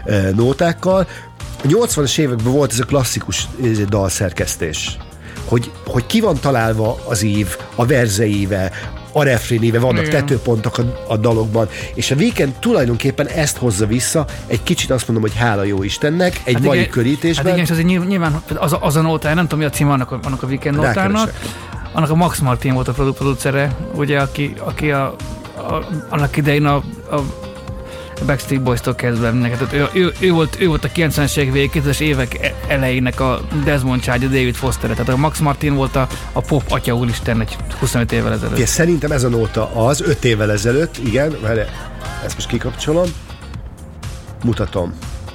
nótákkal. A 80-as években volt ez a klasszikus dalszerkesztés, hogy ki van találva az ív, a verzeive, a refrénéve, vannak tetőpontok a dalokban, és a Weekend tulajdonképpen ezt hozza vissza, egy kicsit azt mondom, hogy hála jó Istennek, egy mai körítésben. Hát igen, és azért nyilván az a nótája, nem tudom, mi a cím annak a Weekend nótának, annak a Max Martin volt a producere, ugye, aki annak idején a Backstreet Boys-tól kezdve mindenket. Ő volt a 90-es évek végig, 2000-es évek elejének a Desmond Child, a David Foster, tehát a Max Martin volt a pop atya úristen egy 25 évvel ezelőtt. Szerintem ez a nóta az 5 évvel ezelőtt, igen, mert ezt most kikapcsolom, mutatom.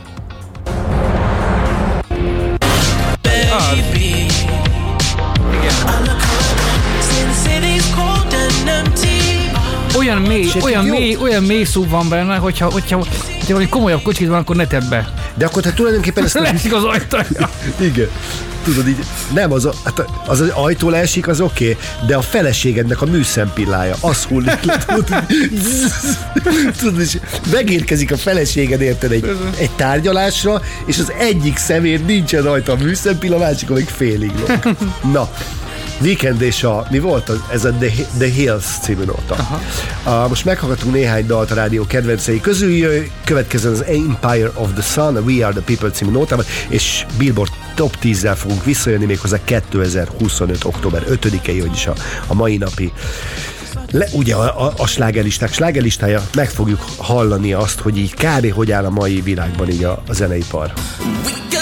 Olyan mély szó van benne, hogyha valami komolyabb kocsit van, akkor ne tedd be. De akkor te tulajdonképpen ezt... Leesik az ajtaja. Igen. Tudod így, nem, az ajtó leesik, az oké, de a feleségednek a műszempillája, az hullik le, tudod, és megérkezik a feleséged, érted, egy tárgyalásra, és az egyik szemér nincsen rajta a műszempilla, a másik még félig lóg. Na, Weekend és mi volt ez a The Hills című nóta. Most meghallgatunk néhány dalt a rádió kedvencei közül, következően az Empire of the Sun, a We Are the People című nótával, és Billboard Top 10-zel fogunk visszajönni méghozzá 2025. október 5-ei, vagyis a mai napi. Ugye a slágerlistája, meg fogjuk hallani azt, hogy így kb. Hogy áll a mai világban így a zeneipar.